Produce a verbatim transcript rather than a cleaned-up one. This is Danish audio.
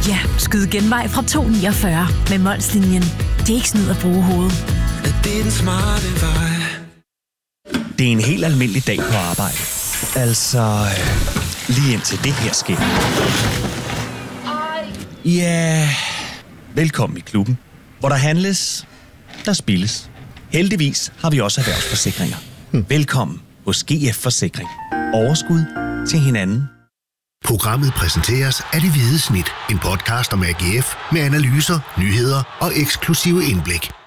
Ja, skyd genvej fra to komma niogfyrre med Molslinjen. Det er ikke snyd at bruge hovedet. Det er den smarte vej. Det er en helt almindelig dag på arbejde. Altså, øh, lige indtil det her sker. Ja, velkommen i klubben, hvor der handles, der spilles. Heldigvis har vi også erhvervsforsikringer. Hmm. Velkommen hos G F Forsikring. Overskud til hinanden. Programmet præsenteres af Det Hvide Snit, en podcast om A G F med analyser, nyheder og eksklusive indblik.